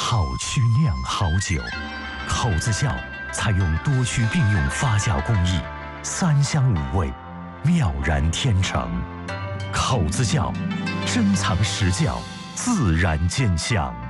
好曲酿好酒，口子窖采用多区并用发酵工艺，3香5味，妙然天成。口子窖，珍藏实窖，自然见香。